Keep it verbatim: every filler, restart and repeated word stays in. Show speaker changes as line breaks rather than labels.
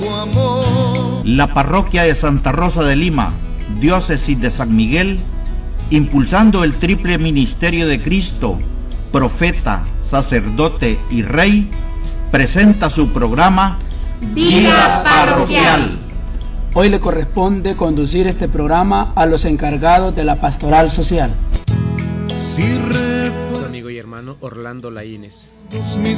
La parroquia de Santa Rosa de Lima, diócesis de San Miguel, impulsando el triple ministerio de Cristo, profeta, sacerdote y rey, presenta su programa Vida Parroquial.
Hoy le corresponde conducir este programa a los encargados de la pastoral social.
Su amigo y hermano Orlando Laínez.